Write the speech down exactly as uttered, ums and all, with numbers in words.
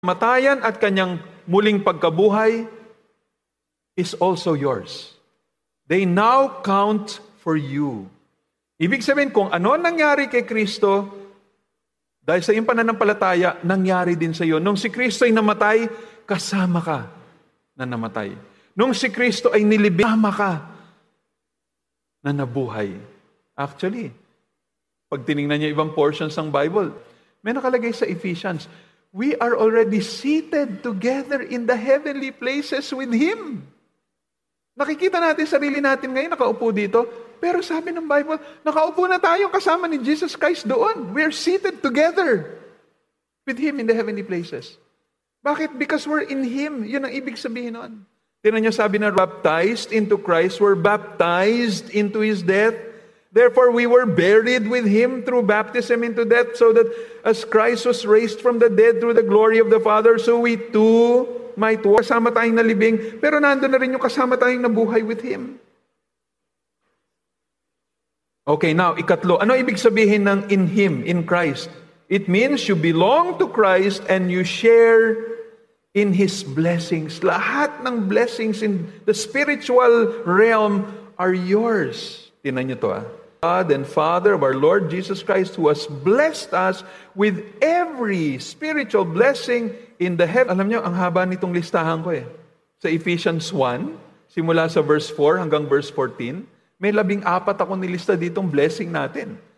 kamatayan at kanyang muling pagkabuhay is also yours. They now count for you. Ibig sabihin, kung ano nangyari kay Kristo, dahil sa iyong pananampalataya, nangyari din sa iyo. Nung si Kristo ay namatay, kasama ka na namatay. Nung si Kristo ay nilibing, kasama ka na nabuhay. Actually, pag tinignan niyo ibang portions ng Bible, may nakalagay sa Ephesians, we are already seated together in the heavenly places with Him. Nakikita natin sarili natin ngayon, nakaupo dito, pero sabi ng Bible, nakaupo na tayo kasama ni Jesus Christ doon. We are seated together with Him in the heavenly places. Bakit? Because we're in Him. Yun ang ibig sabihin nun. Tingnan niyo, sabi na, baptized into Christ, we're baptized into His death. Therefore, we were buried with Him through baptism into death, so that as Christ was raised from the dead through the glory of the Father, so we too might walk. Kasama tayong nalibing, pero nandun na rin yung kasama tayong nabuhay with Him. Okay, now, ikatlo. Ano ibig sabihin ng in Him, in Christ? It means you belong to Christ and you share in His blessings. Lahat ng blessings in the spiritual realm are yours. Tingnan niyo to ah. God and Father of our Lord Jesus Christ, who has blessed us with every spiritual blessing in the heaven. Alam niyo, ang haba nitong listahan ko eh. Sa Ephesians one, simula sa verse four hanggang verse fourteen, may labing apat ako nilista ditong blessing natin.